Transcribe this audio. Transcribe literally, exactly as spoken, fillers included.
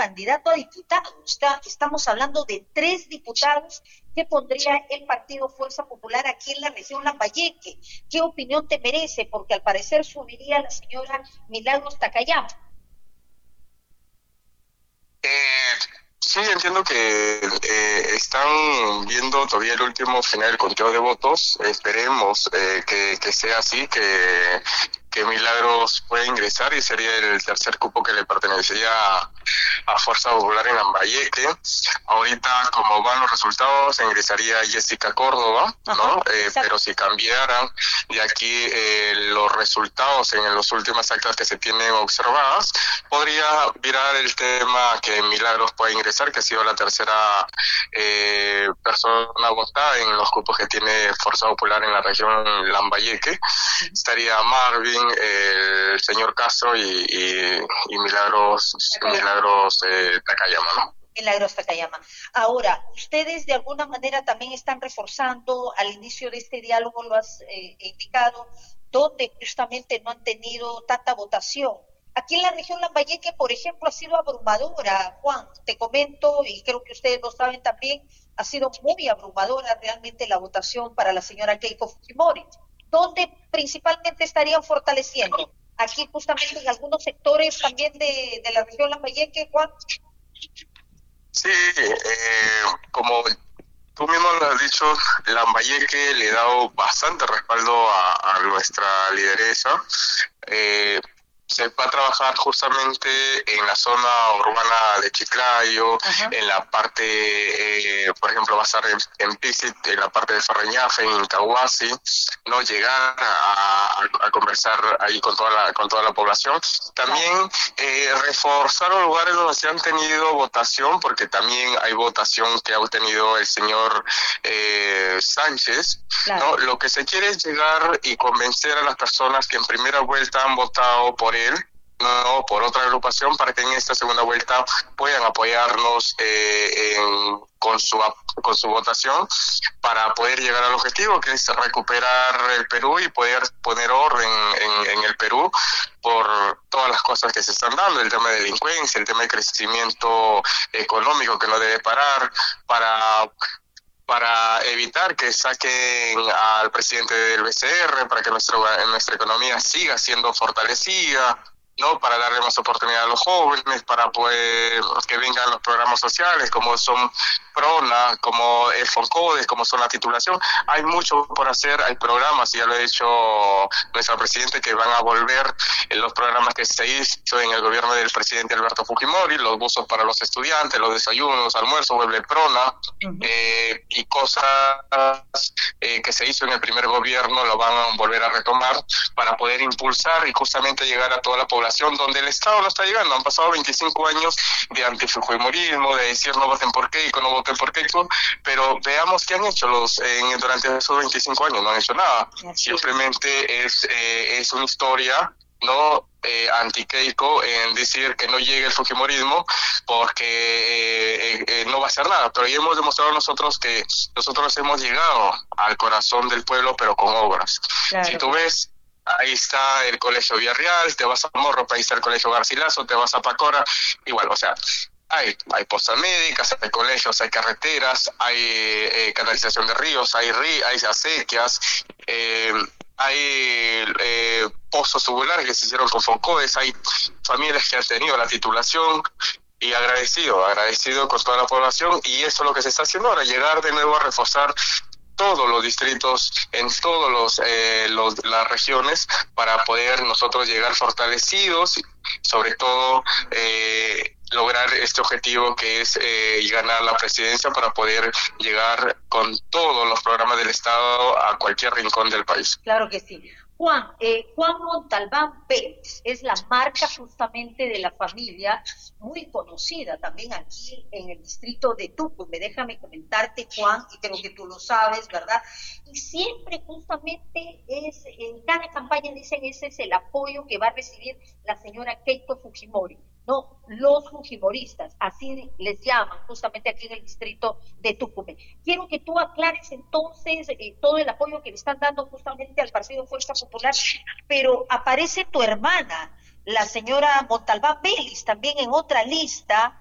candidato a diputado. Está, estamos hablando de tres diputados que pondría el Partido Fuerza Popular aquí en la región Lambayeque. ¿Qué opinión te merece? Porque al parecer subiría la señora Milagros Takayama. Eh, sí, entiendo que eh, están viendo todavía el último final del conteo de votos. Esperemos eh, que, que sea así, que, que Milagros pueda ingresar y sería el tercer cupo que le pertenecería a, a Fuerza Popular en Lambayeque. Ahorita, como van los resultados, ingresaría Jessica Córdoba, ¿no? Eh, pero si cambiaran de aquí eh, los resultados en las últimas actas que se tienen observadas, podría virar el tema que Milagros pueda ingresar, que ha sido la tercera eh, persona votada en los cupos que tiene Fuerza Popular en la región Lambayeque. Estaría Marvin, el señor Castro y, y, y Milagros, Milagros eh, Takayama, ¿no? Milagros Takayama. Ahora, ustedes de alguna manera también están reforzando, al inicio de este diálogo lo has eh, indicado, donde justamente no han tenido tanta votación. Aquí en la región Lambayeque, por ejemplo, ha sido abrumadora, Juan, te comento, y creo que ustedes lo saben también, ha sido muy abrumadora realmente la votación para la señora Keiko Fujimori, donde principalmente estarían fortaleciendo. Aquí justamente en algunos sectores también de, de la región Lambayeque, Juan. Sí, eh, como tú mismo lo has dicho, Lambayeque le ha dado bastante respaldo a, a nuestra lideresa. Eh, se va a trabajar justamente en la zona urbana de Chiclayo, ajá, en la parte, eh, por ejemplo, va a estar en, en Pixit, en la parte de Farreñafe, en Incahuasi, no llegar a, a, a conversar ahí con toda la con toda la población. También eh, reforzar los lugares donde se han tenido votación, porque también hay votación que ha obtenido el señor eh, Sánchez, claro, ¿no? Lo que se quiere es llegar y convencer a las personas que en primera vuelta han votado por él, no por otra agrupación, para que en esta segunda vuelta puedan apoyarnos eh, en, con su con su votación para poder llegar al objetivo, que es recuperar el Perú y poder poner orden en, en el Perú por todas las cosas que se están dando, el tema de delincuencia, el tema de crecimiento económico que no debe parar, para para evitar que saquen al presidente del B C R, para que nuestra, nuestra economía siga siendo fortalecida, ¿no? Para darle más oportunidad a los jóvenes, para poder que vengan los programas sociales como son PRONA, como el FONCODES, como son la titulación. Hay mucho por hacer, hay programas, ya lo ha dicho nuestra presidenta, que van a volver en los programas que se hizo en el gobierno del presidente Alberto Fujimori, los buses para los estudiantes, los desayunos, almuerzos, vuelve PRONA, uh-huh, eh, y cosas eh, que se hizo en el primer gobierno lo van a volver a retomar para poder impulsar y justamente llegar a toda la población donde el Estado no está llegando. Han pasado veinticinco años de antifujimorismo, de decir no voten por Keiko, no voten por Keiko, pero veamos qué han hecho los en, durante esos veinticinco años. No han hecho nada. Simplemente es, eh, es una historia, ¿no? Eh, anti-Keiko, en decir que no llegue el fujimorismo porque eh, eh, no va a hacer nada, pero ya hemos demostrado nosotros que nosotros hemos llegado al corazón del pueblo, pero con obras. Claro. Si tú ves, ahí está el Colegio Villarreal, te vas a Morro, ahí está el Colegio Garcilaso, te vas a Pacora, igual, o sea, hay hay postas médicas, hay colegios, hay carreteras, hay eh, canalización de ríos, hay rí, hay acequias, eh, hay eh, pozos tubulares que se hicieron con FONCODES, hay familias que han tenido la titulación, y agradecido, agradecido con toda la población, y eso es lo que se está haciendo ahora, llegar de nuevo a reforzar todos los distritos, en todos los, eh, los las regiones, para poder nosotros llegar fortalecidos, sobre todo eh, lograr este objetivo que es eh, ganar la presidencia para poder llegar con todos los programas del Estado a cualquier rincón del país. Claro que sí. Juan, eh, Juan Montalbán Pérez es la marca justamente de la familia, muy conocida también aquí en el distrito de Tucumán. Déjame comentarte, Juan, y creo que tú lo sabes, ¿verdad? Y siempre justamente es, en cada campaña dicen ese es el apoyo que va a recibir la señora Keiko Fujimori. No, los fujimoristas, así les llaman justamente aquí en el distrito de Tucumán. Quiero que tú aclares entonces eh, todo el apoyo que le están dando justamente al Partido Fuerza Popular, pero aparece tu hermana, la señora Montalbán Vélez, también en otra lista